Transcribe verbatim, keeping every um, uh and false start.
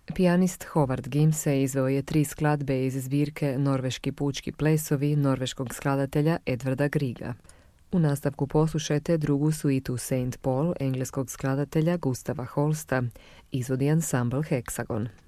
Pijanist Howard Gimse izveo je tri skladbe iz zbirke Norveški pučki plesovi norveškog skladatelja Edvarda Griega. U nastavku poslušajte drugu suitu Saint Paul engleskog skladatelja Gustava Holsta, izvodi ansambl Hexagon.